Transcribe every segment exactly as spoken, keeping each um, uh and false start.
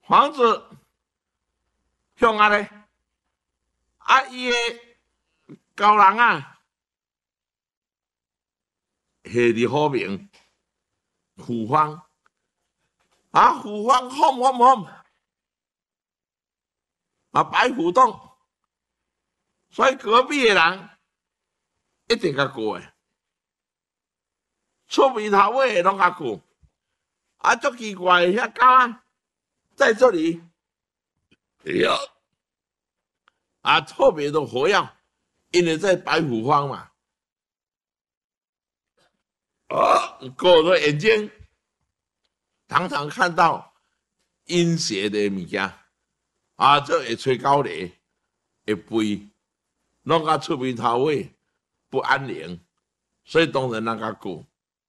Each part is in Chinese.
房子向啊咧，啊伊个高人啊，下伫好名，虎方啊，虎方轰轰轰，啊白虎洞，所以隔壁的人一定较过诶，出面头尾拢较过，啊足奇怪遐狗啊，在这里，哎呀，啊特别的活跃，因为在白虎方嘛。啊，狗的眼睛常常看到阴邪的物件，啊，这会吹狗雷，会飞，弄到出面头尾不安宁，所以当然人家顾。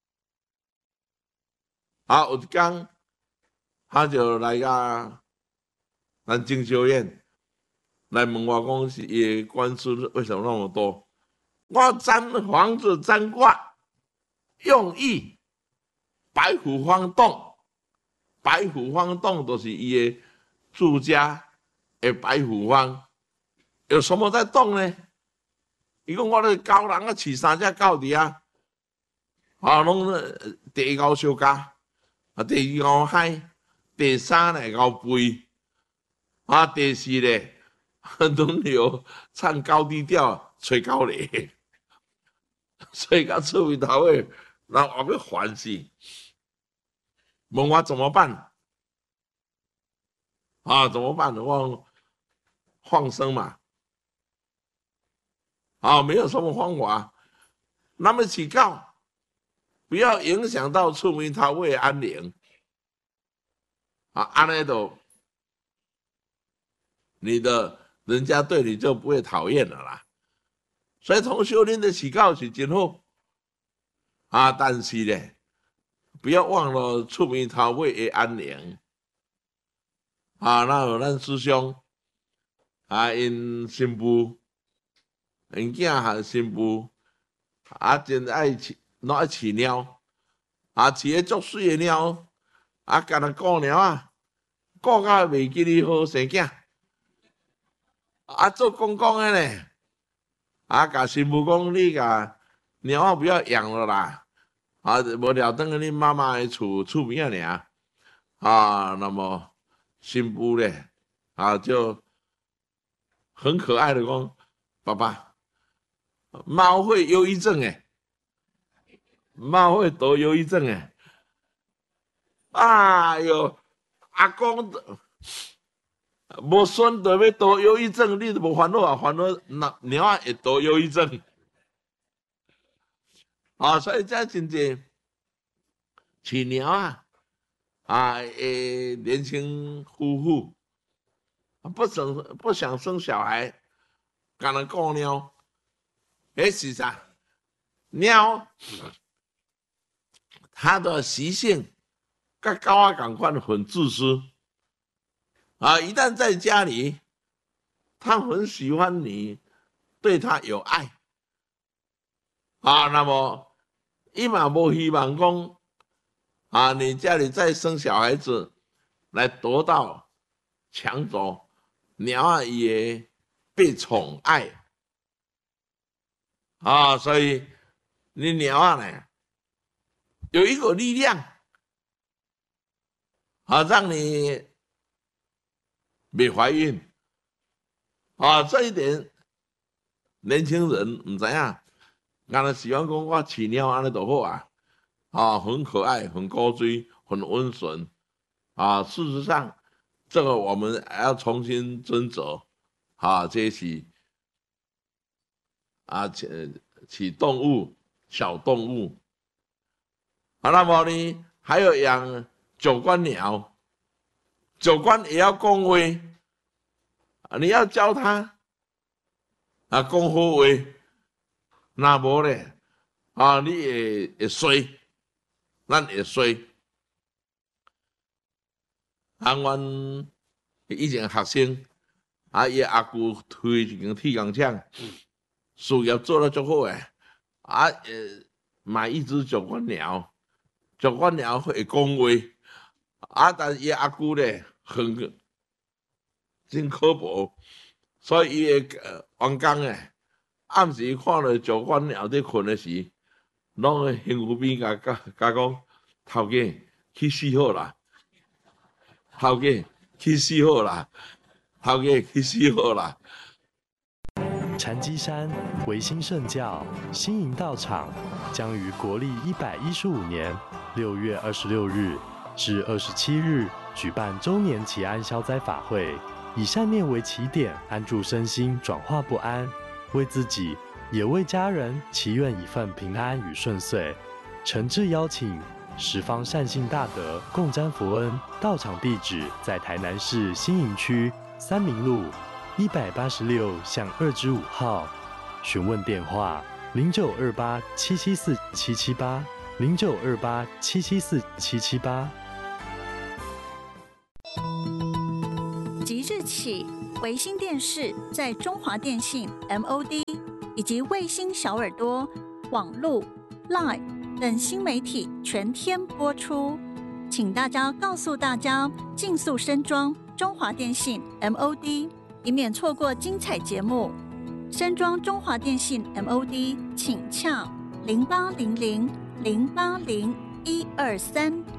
啊，有一天他就来个咱经修院来问我讲是伊官司为什么那么多？我占房子占卦用意白虎方洞，白虎方洞就是伊的住家的白虎方，有什么在动呢？伊讲我咧狗人啊，饲三只狗伫啊，啊，拢第一狗小家，啊，第二狗海，第三咧狗肥，啊，第四咧轮流唱高低调，吹狗咧，所以到出面头尾，人后要烦死，问我怎么办？啊，怎么办？我放生嘛，啊，没有什么方法，那么起告。不要影响到出面头尾安宁啊，安尼就你的人家对你就不会讨厌了啦。所以同修恁的祈告是真好啊，但是呢，不要忘了出面头尾的安宁啊。那有咱师兄啊，因新妇、因囝和新妇啊，真爱饲，拢爱饲猫啊，饲个足水的猫啊，干那顾猫啊。顾到袂记你好生囝，啊，做公公的呢，啊，甲媳妇讲你甲猫仔不要养了啦，啊，无了等于你妈妈的厝厝边仔尔，啊，那么媳妇呢，啊，就很可爱的讲，爸爸，猫会忧郁症诶，猫会得忧郁症诶，哎哟，阿公。无孙就要得忧郁症，你都无烦恼啊？烦恼那猫啊会得忧郁症啊，所以这真济饲猫啊啊诶，年轻夫妇不想不想生小孩，干那顾猫，诶是啥？猫它的习性跟狗啊同款，很自私啊，一旦在家里。他很喜欢你，对他有爱啊，那么伊嘛无希望讲啊，你家里再生小孩子来得到抢走鸟啊也被宠爱啊，所以你鸟啊呢有一股力量啊，让你别怀孕啊，这一点年轻人唔知啊。俺们喜欢讲我饲鸟安尼就好啊，啊，很可爱，很高追，很温顺啊。事实上，这个我们还要重新斟酌啊，这是啊，饲饲动物，小动物。啊，那么呢，还有养九官鸟，九官也要讲话，啊，你要教它啊，讲好话，那无咧。啊，你会会衰，咱会衰。啊，阮以前学生，啊，伊阿舅推一间铁工厂，事业做得足好诶。啊，呃，买一只九官鸟，九官鸟会讲话，啊，但伊阿舅咧很真可薄，所以伊个员工诶，暗时看到酒馆鸟在困诶时，拢会兴趣边甲甲甲讲，头家去死好啦，头家去死好啦，头家去死好啦。 禅机山维新圣教新营道场将于国历一百一十五年六月二十六日至二十七日举办周年祈安消灾法会，以善念为起点，安住身心，转化不安，为自己也为家人祈愿一份平安与顺遂。诚挚邀请十方善信大德共沾佛恩。道场地址在台南市新营区三民路一百八十六巷二之五号，询问电话零九二八七七四七七八零九二八七七四七七八。 即日起，维新电视在中华电信 M O D 以及卫星小耳朵、网路、Line 等新媒体全天播出，请大家告诉大家尽速升装中华电信 M O D。以免错过精彩节目，升装中华电信 M O D， 请洽零八零零零八零一二三。